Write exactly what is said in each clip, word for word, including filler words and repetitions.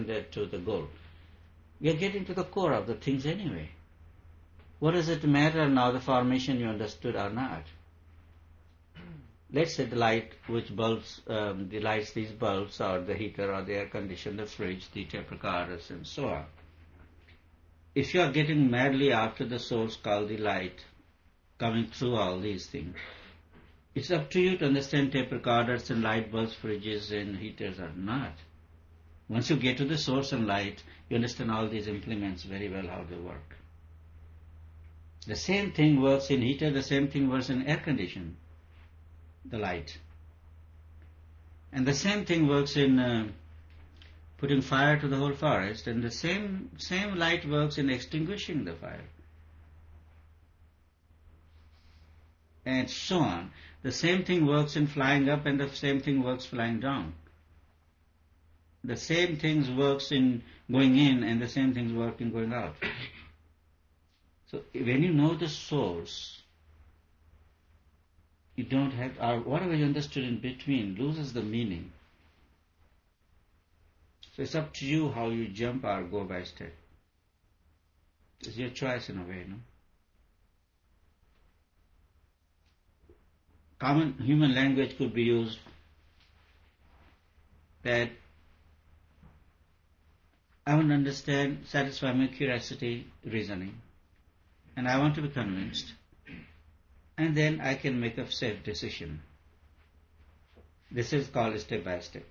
to the goal. We are getting to the core of the things anyway. What does it matter now, the formation you understood or not? Let's say the light which bulbs, um, the lights these bulbs, or the heater, or the air conditioner, the fridge, the tape recorders, and so on. If you are getting madly after the source called the light, coming through all these things, it's up to you to understand tape recorders and light bulbs, fridges and heaters or not. Once you get to the source and light, you understand all these implements very well, how they work. The same thing works in heater, the same thing works in air condition, the light. And the same thing works in uh, putting fire to the whole forest, and the same, same light works in extinguishing the fire. And so on. The same thing works in flying up, and the same thing works flying down. The same things works in going in, and the same things work in going out. So when you know the source, you don't have, or whatever you understood in between loses the meaning. So it's up to you how you jump or go by step. It's your choice in a way, no? Common human language could be used that I want to understand, satisfy my curiosity, reasoning, and I want to be convinced, and then I can make a safe decision. This is called step by step.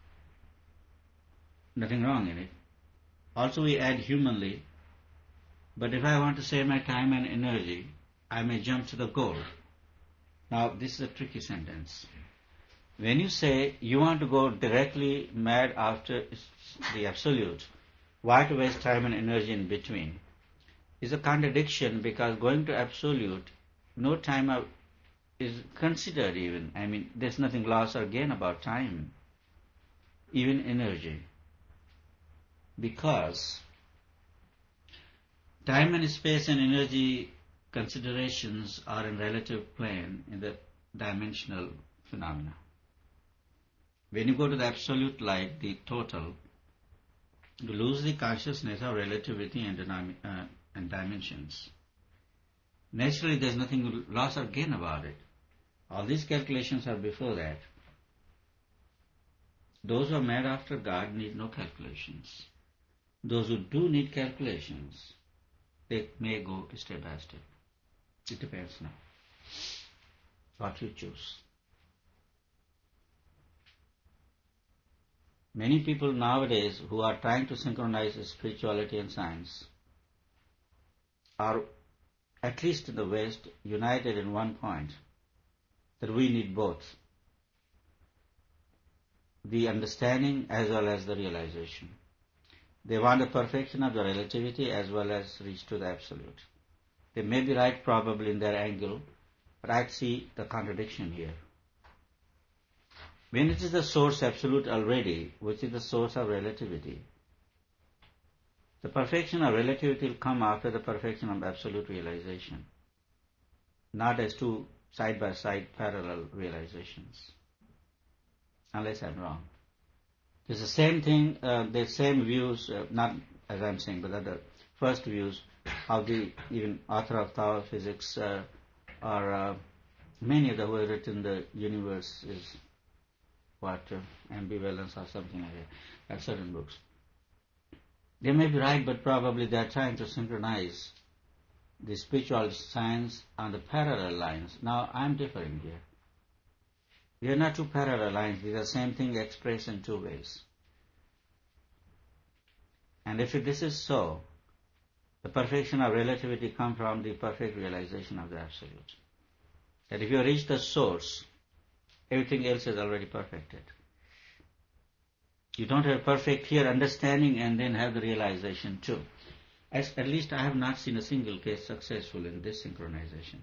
Nothing wrong in it. Also we add humanly, but if I want to save my time and energy, I may jump to the goal. Now this is a tricky sentence. When you say you want to go directly mad after the absolute, why to waste time and energy in between? Is a contradiction, because going to absolute, no time is considered even. I mean, there's nothing loss or gain about time, even energy. Because time and space and energy considerations are in relative plane in the dimensional phenomena. When you go to the absolute light, the total, you lose the consciousness of relativity and, dynamic, uh, and dimensions. Naturally, there's nothing loss or gain about it. All these calculations are before that. Those who are mad after God need no calculations. Those who do need calculations, they may go step by step. It depends now what you choose. Many people nowadays who are trying to synchronize spirituality and science are, at least in the West, united in one point, that we need both, the understanding as well as the realization. They want the perfection of the relativity as well as reach to the absolute. They may be right probably in their angle, but I see the contradiction here. When it is the source absolute already, which is the source of relativity, the perfection of relativity will come after the perfection of absolute realization, not as two side-by-side parallel realizations, unless I'm wrong. It's the same thing, uh, the same views, uh, not as I'm saying, but the first views of the even author of Tao physics, uh, or uh, many of the who have written the universe is what, uh, ambivalence or something like that, at certain books. They may be right, but probably they are trying to synchronize the spiritual science on the parallel lines. Now, I'm differing here. They are not two parallel lines. These are the same thing expressed in two ways. And if this is so, the perfection of relativity comes from the perfect realization of the absolute. That if you reach the source, everything else is already perfected. You don't have perfect here understanding and then have the realization too. As, at least I have not seen a single case successful in this synchronization.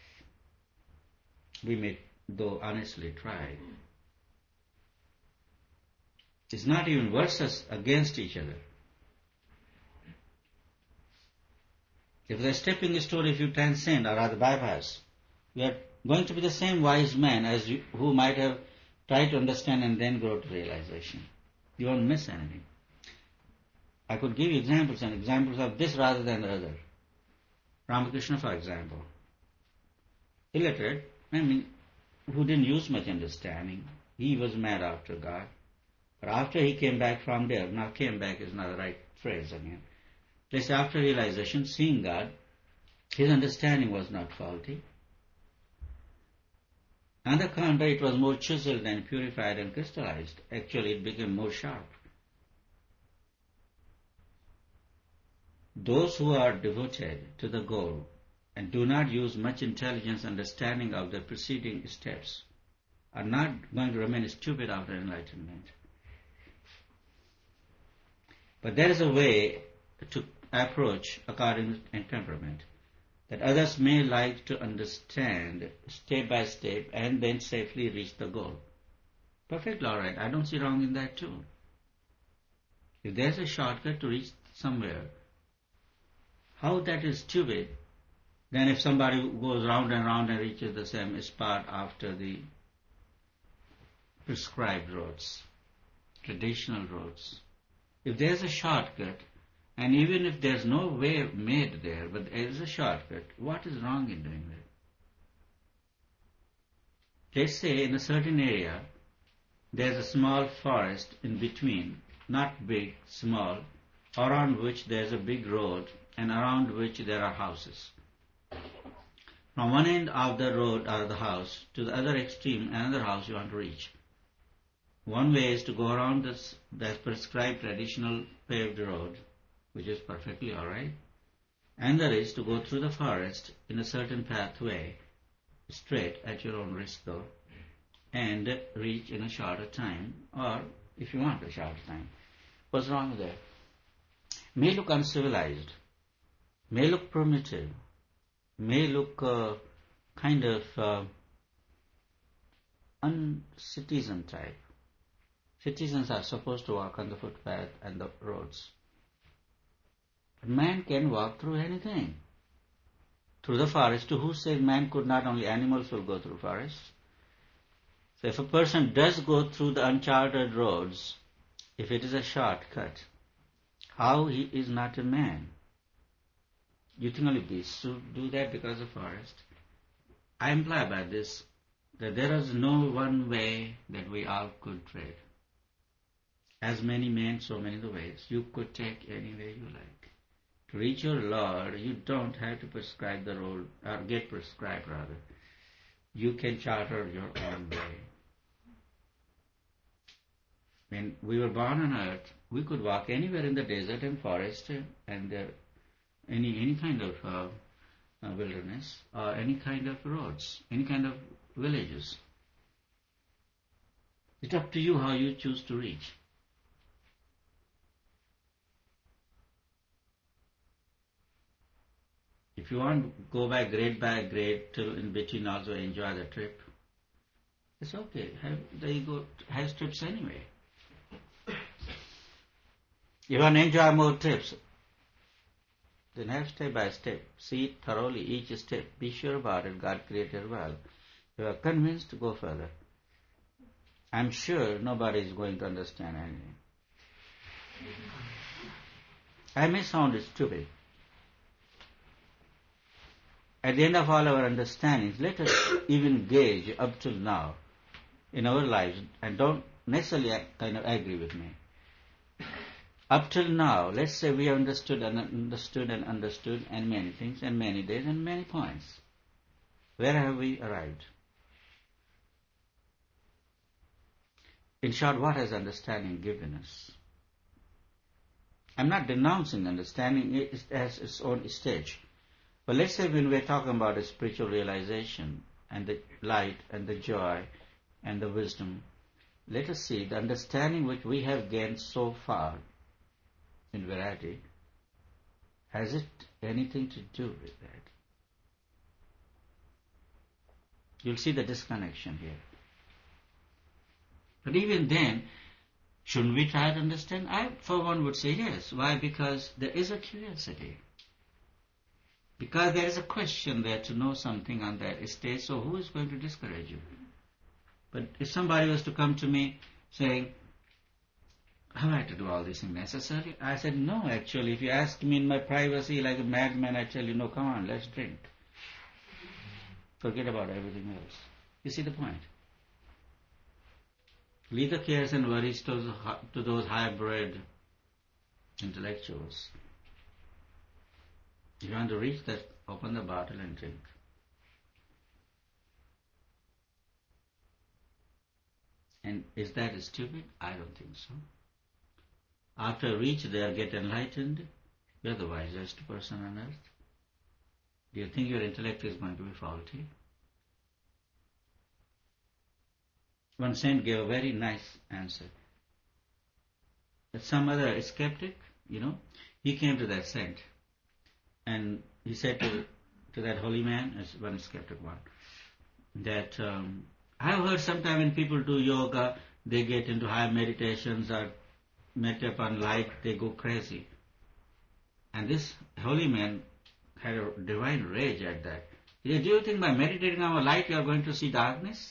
We may, though, honestly try. It's not even versus against each other. If the stepping stone, if you transcend or rather bypass, you are going to be the same wise man as you, who might have tried to understand and then grow to realization. You won't miss anything. I could give you examples and examples of this rather than the other. Ramakrishna, for example. Illiterate, I mean, who didn't use much understanding. He was mad after God. But after he came back from there, now came back is not the right phrase again. Just after realization, seeing God, his understanding was not faulty. On the contrary, it was more chiseled and purified and crystallized. Actually, it became more sharp. Those who are devoted to the goal and do not use much intelligence understanding of the preceding steps are not going to remain stupid after enlightenment. But there is a way to approach according to temperament that others may like to understand step by step and then safely reach the goal. Perfectly all right. I don't see wrong in that too. If there's a shortcut to reach somewhere, how that is stupid, then if somebody goes round and round and reaches the same spot after the prescribed roads, traditional roads. If there's a shortcut, and even if there's no way made there, but there is a shortcut, what is wrong in doing that? Let's say in a certain area, there's a small forest in between, not big, small, around which there's a big road and around which there are houses. From one end of the road or the house to the other extreme, another house you want to reach. One way is to go around this that prescribed traditional paved road, which is perfectly all right. Another is to go through the forest in a certain pathway, straight at your own risk though, and reach in a shorter time, or if you want a shorter time. What's wrong with that? May look uncivilized, may look primitive, may look uh, kind of uh, uncitizen type. Citizens are supposed to walk on the footpath and the roads. But man can walk through anything. Through the forest, to who says man could not, only animals will go through forests. So if a person does go through the uncharted roads, if it is a shortcut, how he is not a man? You think only beasts should do that because of forest? I imply by this that there is no one way that we all could trade. As many men, so many the ways. You could take any way you like. To reach your Lord, you don't have to prescribe the road, or get prescribed rather. You can charter your own way. When we were born on earth, we could walk anywhere in the desert and forest and uh, any any kind of uh, uh, wilderness, or any kind of roads, any kind of villages. It's up to you how you choose to reach. If you want to go by grade by grade till in between also enjoy the trip, it's okay. Have, the ego has trips anyway. You want to enjoy more trips, then have step by step. See it thoroughly, each step. Be sure about it. God created well. You are convinced to go further. I'm sure nobody is going to understand anything. I may sound stupid. At the end of all our understandings, let us even gauge up till now in our lives, and don't necessarily kind of agree with me. Up till now, let's say we have understood and understood and understood and many things and many days and many points. Where have we arrived? In short, what has understanding given us? I'm not denouncing understanding. It has its own stage. But let's say when we're talking about a spiritual realization and the light and the joy and the wisdom, let us see the understanding which we have gained so far in variety, has it anything to do with that? You'll see the disconnection here. But even then, shouldn't we try to understand? I, for one, would say yes. Why? Because there is a curiosity. Because there is a question there to know something on that stage, so who is going to discourage you? But if somebody was to come to me saying, have I to do all this thing necessary? I said, no, actually, if you ask me in my privacy like a madman, I tell you, no, come on, let's drink. Forget about everything else. You see the point? Leave the cares and worries to those, to those high-bred intellectuals. If you want to reach that, open the bottle and drink. And is that stupid? I don't think so. After reach there, get enlightened, you're the wisest person on earth. Do you think your intellect is going to be faulty? One saint gave a very nice answer. But some other skeptic, you know, he came to that saint and he said to, to that holy man, as one skeptic one, that um, I've heard sometimes when people do yoga, they get into high meditations or meditate upon light, they go crazy. And this holy man had a divine rage at that. He said, do you think by meditating on a light you are going to see darkness?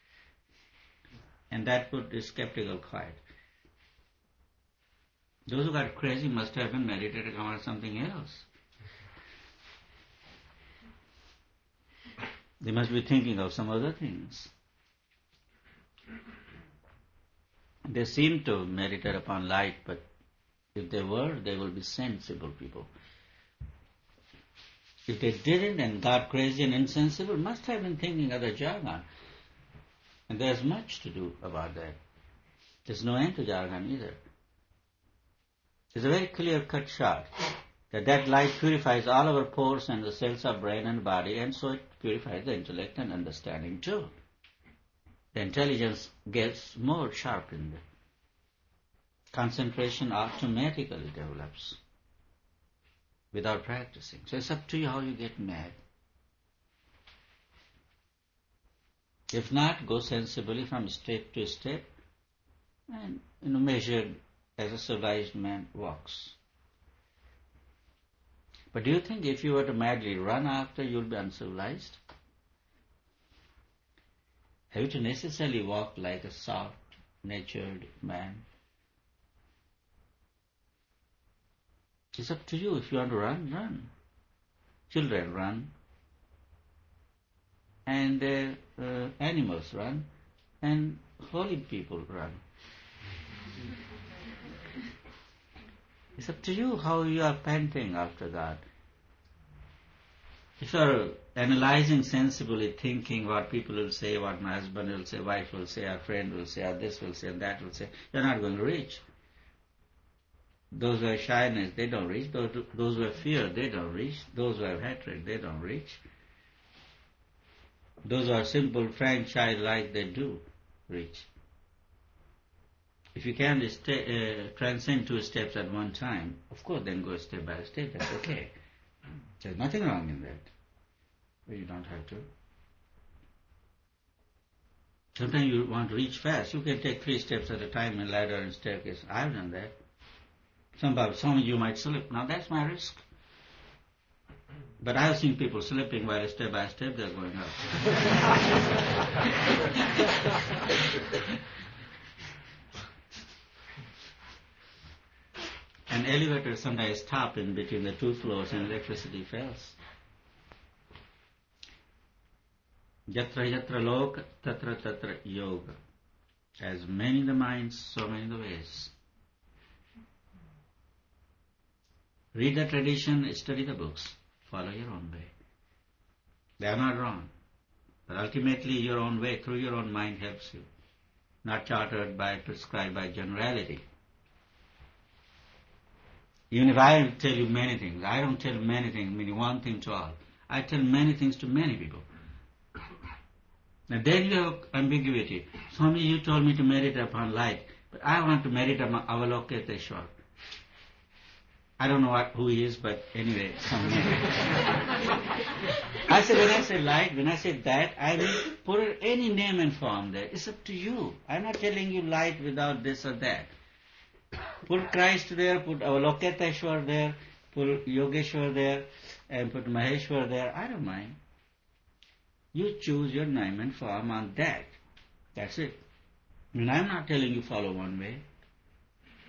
And that put the skeptical quiet. Those who got crazy must have been meditating on something else. They must be thinking of some other things. They seem to meditate upon light, but if they were, they would be sensible people. If they didn't and got crazy and insensible, must have been thinking other jargon. And there's much to do about that. There's no end to jargon either. There's a very clear-cut shot that that light purifies all our pores and the cells of brain and body, and so it purifies the intellect and understanding too. The intelligence gets more sharpened. Concentration automatically develops without practicing. So it's up to you how you get mad. If not, go sensibly from step to step and, you know, measured as a civilized man walks. But do you think if you were to madly run after, you'll be uncivilized? Have you to necessarily walk like a soft-natured man? It's up to you. If you want to run, run. Children run. And uh, uh, animals run. And holy people run. It's up to you how you are panting after God. If you are analyzing sensibly, thinking what people will say, what my husband will say, wife will say, our friend will say, or this will say, and that will say, you're not going to reach. Those who have shyness, they don't reach. Those, those who have fear, they don't reach. Those who have hatred, they don't reach. Those who are simple, frank, childlike, they do reach. If you can uh, transcend two steps at one time, of course, then go step by step. That's okay. There's nothing wrong in that. But you don't have to. Sometimes you want to reach fast. You can take three steps at a time in ladder and staircase. I've done that. Some, some of you might slip. Now that's my risk. But I've seen people slipping while step by step they're going up. An elevator sometimes stops in between the two floors and electricity fails. Yatra yatra loka, tatra tatra yoga. As many the minds, so many the ways. Read the tradition, study the books, follow your own way. They are not wrong. But ultimately your own way, through your own mind helps you. Not chartered by, prescribed by generality. Even if I tell you many things, I don't tell many things, meaning one thing to all. I tell many things to many people. Now then you have ambiguity. Swami, you told me to meditate upon light, but I want to meditate upon Avalokiteshvara. I don't know what, who he is, but anyway, some name. I said, when I say light, when I say that, I mean put any name and form there. It's up to you. I'm not telling you light without this or that. Put Christ there, put Avalokiteshvara there, put Yogeshwar there, and put Maheshwar there. I don't mind. You choose your name and form on that. That's it. I mean, I'm not telling you follow one way.